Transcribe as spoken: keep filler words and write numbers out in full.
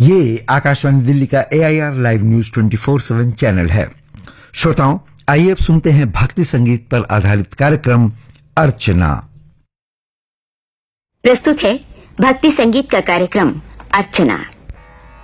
ये आकाशवाणी दिल्ली का AIR live news twenty four seven channel है। श्रोताओं, आइए अब सुनते हैं भक्ति संगीत पर आधारित कार्यक्रम अर्चना। प्रस्तुत है भक्ति संगीत का कार्यक्रम अर्चना।